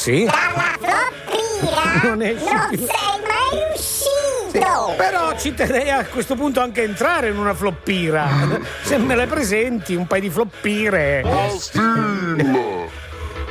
Sì? Dalla floppira Non esci più. sei mai uscito. Però ci terrei a questo punto anche a entrare in una floppira. Se me le presenti, un paio di floppire. Steam!